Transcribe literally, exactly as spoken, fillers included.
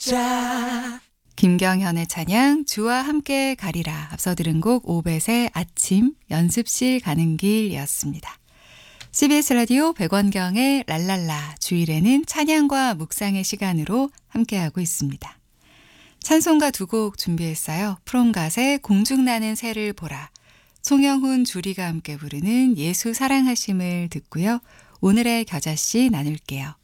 자. 김경현의 찬양 주와 함께 가리라. 앞서 들은 곡 오벳의 아침 연습실 가는 길이었습니다. 씨비에스 라디오 백원경의 랄랄라 주일에는 찬양과 묵상의 시간으로 함께하고 있습니다. 찬송가 두 곡 준비했어요. 프롬갓의 공중나는 새를 보라, 송영훈 주리가 함께 부르는 예수 사랑하심을 듣고요. 오늘의 겨자씨 나눌게요.